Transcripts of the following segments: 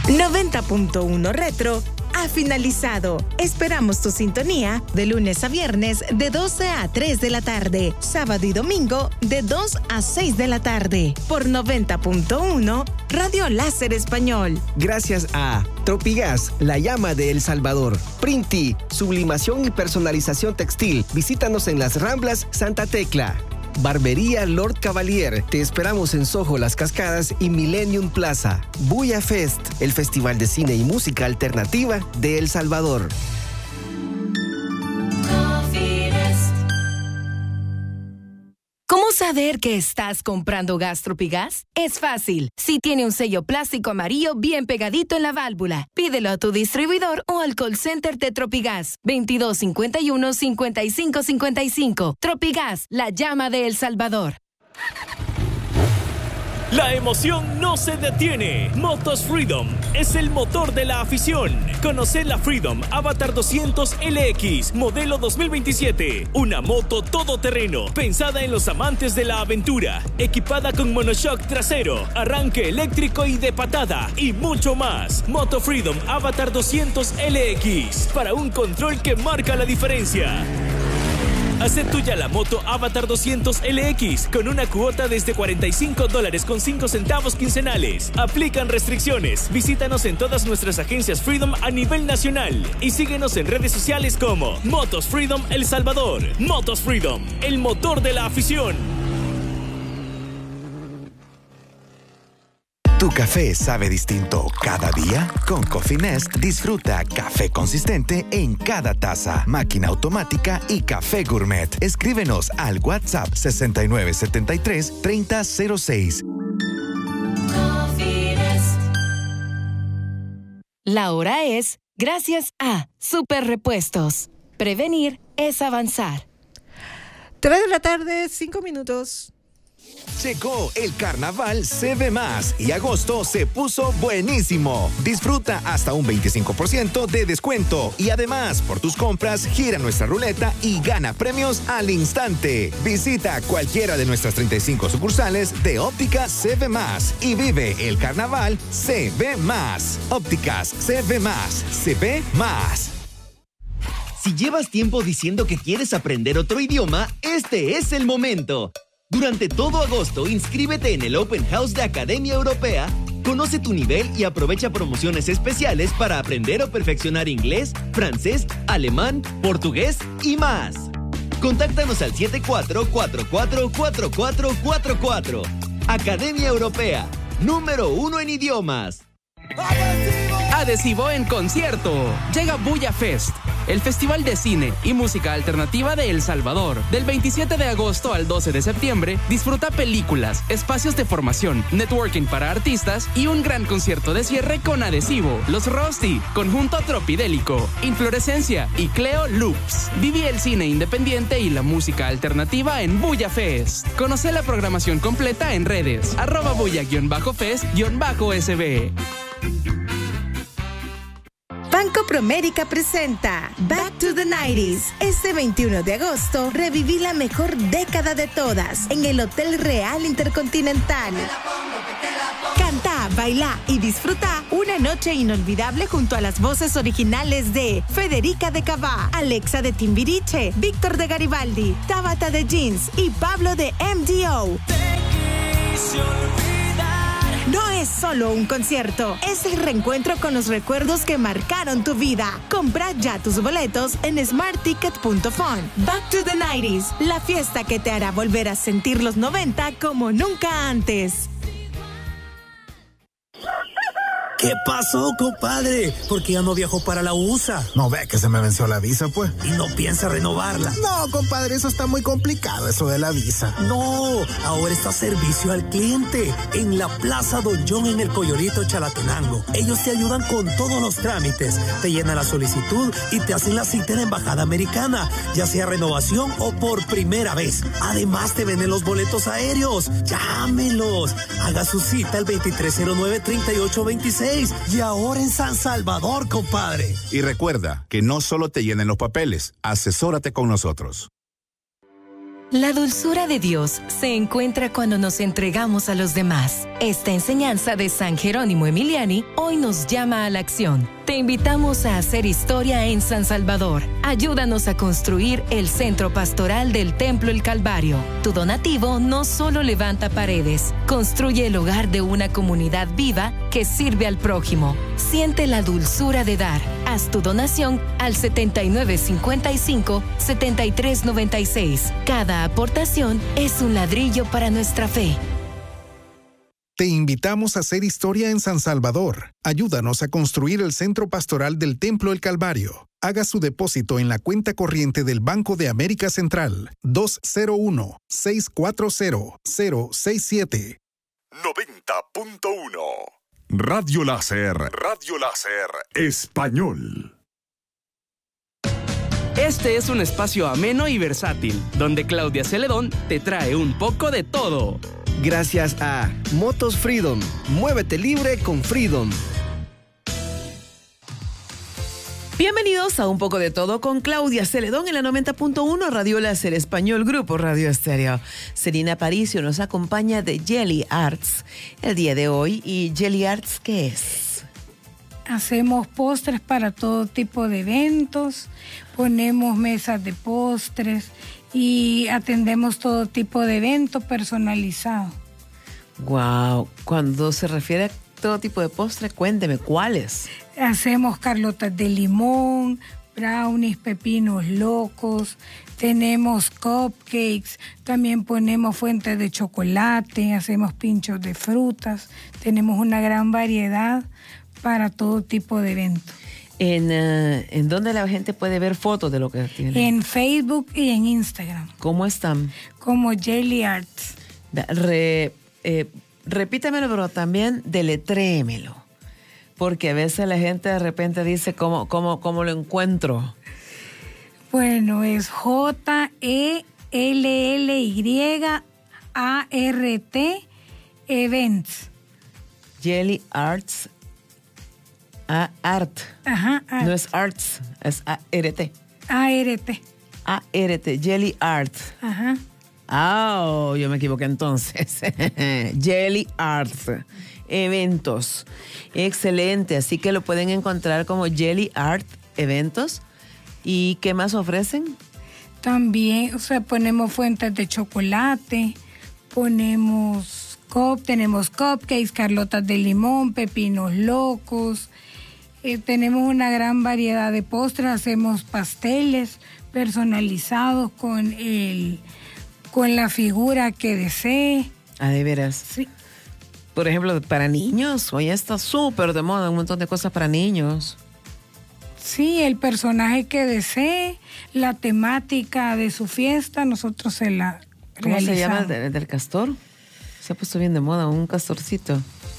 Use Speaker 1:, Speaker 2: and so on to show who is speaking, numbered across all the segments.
Speaker 1: 90.1 Retro ha finalizado. Esperamos tu sintonía de lunes a viernes de 12 a 3 de la tarde, sábado y domingo de 2 a 6 de la tarde, por 90.1 Radio Láser Español.
Speaker 2: Gracias a Tropigas, la llama de El Salvador. Printi, sublimación y personalización textil. Visítanos en Las Ramblas, Santa Tecla. Barbería Lord Cavalier. Te esperamos en Soho Las Cascadas y Millennium Plaza. Bulla Fest, el festival de cine y música alternativa de El Salvador.
Speaker 3: ¿Cómo saber que estás comprando gas Tropigas? Es fácil. Si tiene un sello plástico amarillo bien pegadito en la válvula, pídelo a tu distribuidor o al call center de Tropigas. 2251-5555. Tropigas, la llama de El Salvador.
Speaker 4: La emoción no se detiene. Motos Freedom es el motor de la afición. Conoce la Freedom Avatar 200 LX, modelo 2027. Una moto todoterreno, pensada en los amantes de la aventura. Equipada con monoshock trasero, arranque eléctrico y de patada, y mucho más. Moto Freedom Avatar 200 LX, para un control que marca la diferencia. Haz tuya la moto Avatar 200 LX con una cuota desde $45.05 quincenales. Aplican restricciones. Visítanos en todas nuestras agencias Freedom a nivel nacional y síguenos en redes sociales como Motos Freedom El Salvador. Motos Freedom, el motor de la afición.
Speaker 5: ¿Tu café sabe distinto cada día? Con Coffee Nest disfruta café consistente en cada taza, máquina automática y café gourmet. Escríbenos al WhatsApp 6973-3006.
Speaker 3: La hora es gracias a Super Repuestos. Prevenir es avanzar.
Speaker 6: 3 de la tarde, 5 minutos.
Speaker 5: Llegó el carnaval CB Más y agosto se puso buenísimo. Disfruta hasta un 25% de descuento y además por tus compras gira nuestra ruleta y gana premios al instante. Visita cualquiera de nuestras 35 sucursales de Óptica CB Más y vive el carnaval CB Más. Ópticas CB Más. CB Más.
Speaker 7: Si llevas tiempo diciendo que quieres aprender otro idioma, este es el momento. Durante todo agosto, inscríbete en el Open House de Academia Europea, conoce tu nivel y aprovecha promociones especiales para aprender o perfeccionar inglés, francés, alemán, portugués y más. Contáctanos al 74444444. Academia Europea, número 1 en idiomas.
Speaker 8: Adhesivo en concierto. Llega Bulla Fest, el festival de cine y música alternativa de El Salvador. Del 27 de agosto al 12 de septiembre, disfruta películas, espacios de formación, networking para artistas y un gran concierto de cierre con Adhesivo, Los Rosti, Conjunto Tropidélico, Inflorescencia y Cleo Loops. Vive el cine independiente y la música alternativa en Bulla Fest. Conoce la programación completa en redes, @bulla-fest-sb.
Speaker 1: Banco Promérica presenta Back to the 90s. Este 21 de agosto, reviví la mejor década de todas en el Hotel Real Intercontinental. Canta, baila y disfruta una noche inolvidable junto a las voces originales de Federica de Cavá, Alexa de Timbiriche, Víctor de Garibaldi, Tabata de Jeans y Pablo de MDO. No es solo un concierto, es el reencuentro con los recuerdos que marcaron tu vida. Compra ya tus boletos en smartticket.fun. Back to the 90s, la fiesta que te hará volver a sentir los 90 como nunca antes.
Speaker 9: ¿Qué pasó, compadre? ¿Por qué ya no viajó para la USA?
Speaker 10: No ve que se me venció la visa, pues.
Speaker 9: ¿Y no piensa renovarla?
Speaker 10: No, compadre, eso está muy complicado, eso de la visa.
Speaker 9: No, ahora está servicio al cliente en la Plaza Don John en el Coyorito Chalatenango. Ellos te ayudan con todos los trámites, te llenan la solicitud y te hacen la cita en la Embajada Americana, ya sea renovación o por primera vez. Además te venden los boletos aéreos. Llámelos. Haga su cita al 2309-3826. Y ahora en San Salvador, compadre.
Speaker 11: Y recuerda que no solo te llenen los papeles, asesórate con nosotros.
Speaker 3: La dulzura de Dios se encuentra cuando nos entregamos a los demás. Esta enseñanza de San Jerónimo Emiliani hoy nos llama a la acción. Te invitamos a hacer historia en San Salvador. Ayúdanos a construir el centro pastoral del Templo El Calvario. Tu donativo no solo levanta paredes, construye el hogar de una comunidad viva que sirve al prójimo. Siente la dulzura de dar. Haz tu donación al 7955-7396. Cada aportación es un ladrillo para nuestra fe.
Speaker 11: Te invitamos a hacer historia en San Salvador. Ayúdanos a construir el centro pastoral del Templo El Calvario. Haga su depósito en la cuenta corriente del Banco de América Central 201-640-067.
Speaker 12: 90.1 Radio Láser Español.
Speaker 8: Este es un espacio ameno y versátil, donde Claudia Celedón te trae un poco de todo.
Speaker 2: Gracias a Motos Freedom. Muévete libre con Freedom.
Speaker 13: Bienvenidos a Un Poco de Todo con Claudia Celedón en la 90.1 Radio Láser Español, Grupo Radio Estéreo. Celina Aparicio nos acompaña de Jelly Arts el día de hoy. ¿Y Jelly Arts qué es?
Speaker 14: Hacemos postres para todo tipo de eventos, ponemos mesas de postres y atendemos todo tipo de evento personalizado.
Speaker 13: Wow, cuando se refiere a todo tipo de postre, cuénteme, ¿cuáles?
Speaker 14: Hacemos carlotas de limón, brownies, pepinos locos, tenemos cupcakes, también ponemos fuentes de chocolate, hacemos pinchos de frutas, tenemos una gran variedad para todo tipo de eventos.
Speaker 13: ¿En dónde la gente puede ver fotos de lo que tiene?
Speaker 14: En Facebook y en Instagram.
Speaker 13: ¿Cómo están?
Speaker 14: Como Jelly Arts.
Speaker 13: Repítamelo, pero también deletréemelo. Porque a veces la gente de repente dice, ¿cómo lo encuentro?
Speaker 14: Bueno, es JELLYART Events.
Speaker 13: Jelly Arts. Art.
Speaker 14: Ajá, art.
Speaker 13: No es arts, es ART.
Speaker 14: ART.
Speaker 13: ART, Jelly Art.
Speaker 14: Ajá.
Speaker 13: Oh, yo me equivoqué entonces. Jelly Arts. Eventos. Excelente. Así que lo pueden encontrar como Jelly Art Eventos. ¿Y qué más ofrecen?
Speaker 14: También, ponemos fuentes de chocolate, tenemos cupcakes, carlotas de limón, pepinos locos. Tenemos una gran variedad de postres, hacemos pasteles personalizados con la figura que desee.
Speaker 13: Ah, ¿de veras?
Speaker 14: Sí.
Speaker 13: Por ejemplo, para niños, hoy está súper de moda, un montón de cosas para niños.
Speaker 14: Sí, el personaje que desee, la temática de su fiesta, nosotros se la
Speaker 13: ¿Cómo
Speaker 14: realizamos.
Speaker 13: se llama del castor? Se ha puesto bien de moda, un castorcito.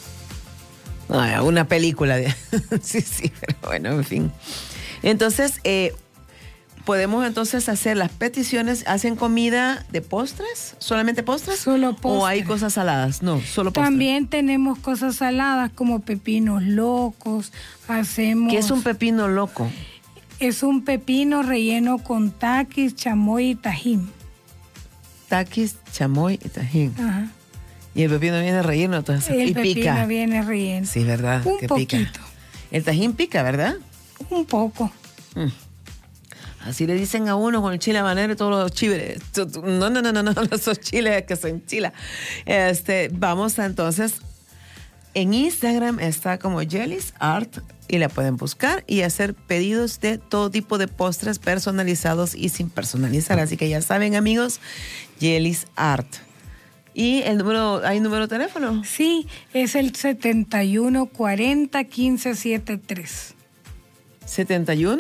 Speaker 13: Una película. Sí, pero bueno, en fin. Entonces, podemos entonces hacer las peticiones. ¿Hacen comida de postres? ¿Solamente postres?
Speaker 14: Solo postres.
Speaker 13: ¿O hay cosas saladas? No, solo postres.
Speaker 14: También tenemos cosas saladas como pepinos locos. Hacemos...
Speaker 13: ¿Qué es un pepino loco?
Speaker 14: Es un pepino relleno con taquis, chamoy y tajín.
Speaker 13: Taquis, chamoy y tajín.
Speaker 14: Ajá.
Speaker 13: Y el pepino viene relleno, entonces,
Speaker 14: El
Speaker 13: y pica.
Speaker 14: pepino viene relleno.
Speaker 13: Sí, ¿verdad?
Speaker 14: Un
Speaker 13: que
Speaker 14: poquito.
Speaker 13: Pica. El tajín pica, ¿verdad?
Speaker 14: Un poco.
Speaker 13: Así le dicen a uno con el chile habanero y todos los chiles. No, esos chiles que se enchila. Vamos a entonces, en Instagram está como Jelly's Art y la pueden buscar y hacer pedidos de todo tipo de postres personalizados y sin personalizar. Así que ya saben, amigos, Jelly's Art. ¿Y el número, hay número de teléfono?
Speaker 14: Sí, es el 7140-1573.
Speaker 13: ¿71?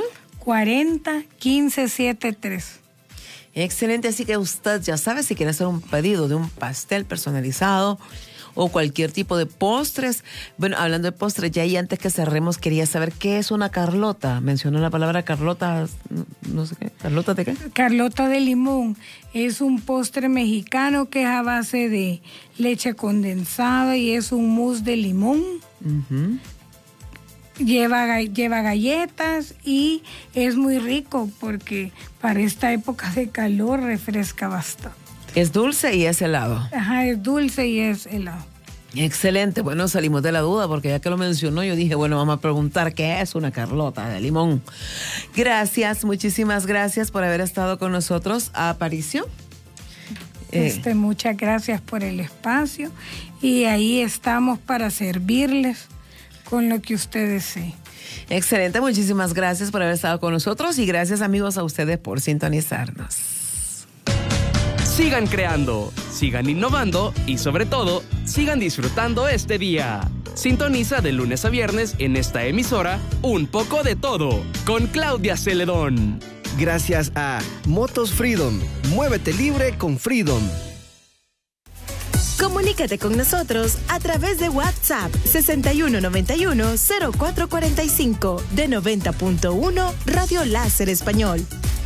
Speaker 14: 40-1573.
Speaker 13: Excelente, así que usted ya sabe, si quiere hacer un pedido de un pastel personalizado o cualquier tipo de postres. Bueno, hablando de postres, ya ahí antes que cerremos quería saber qué es una carlota. Mencionó la palabra carlota, no sé qué. ¿Carlota de qué?
Speaker 14: Carlota de limón. Es un postre mexicano que es a base de leche condensada y es un mousse de limón. Lleva galletas y es muy rico porque para esta época de calor refresca bastante.
Speaker 13: Es dulce y es helado.
Speaker 14: Ajá, es dulce y es helado.
Speaker 13: Excelente, bueno, salimos de la duda porque ya que lo mencionó yo dije, bueno, vamos a preguntar qué es una Carlota de limón. Gracias, muchísimas gracias por haber estado con nosotros. Aparicio.
Speaker 14: Muchas gracias por el espacio y ahí estamos para servirles con lo que usted desee.
Speaker 13: Excelente, muchísimas gracias por haber estado con nosotros y gracias amigos a ustedes por sintonizarnos.
Speaker 8: Sigan creando, sigan innovando y sobre todo, sigan disfrutando este día. Sintoniza de lunes a viernes en esta emisora Un poco de todo con Claudia Celedón.
Speaker 2: Gracias a Motos Freedom. Muévete libre con Freedom.
Speaker 1: Comunícate con nosotros a través de WhatsApp 6191-0445 de 90.1 Radio Láser Español.